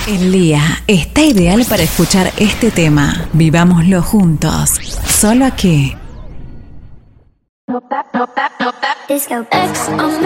El día está ideal para escuchar este tema. Vivámoslo juntos. Solo aquí.